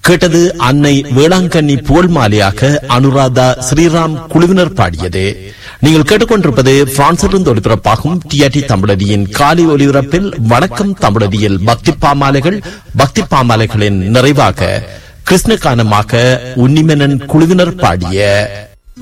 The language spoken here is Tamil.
கேட்டது அன்னை வேளாங்கண்ணி புகழ் மாலையாக அனுராதா ஸ்ரீராம் குழுவினர் பாடியது. நீங்கள் கேட்டுக்கொண்டிருப்பது பிரான்சிலிருந்து ஒலிபரப்பாகும் டிஆர்டி தமிழடியின் காலை ஒலிபரப்பில் வணக்கம் தமிழடியில் பக்தி பாமாலைகள். பக்தி பாமாலைகளின் நிறைவாக கிருஷ்ணகானமாக உன்னிமேனன் குழுவினர் பாடிய